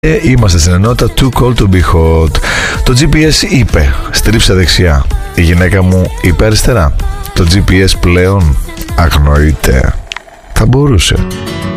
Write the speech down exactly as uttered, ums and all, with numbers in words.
Και είμαστε στην ενότητα Too Cold to Be Hot. Το τζι πι ες είπε στρίψε δεξιά, η γυναίκα μου είπε αριστερά. Το τζι πι ες πλέον αγνοείται. Θα μπορούσε.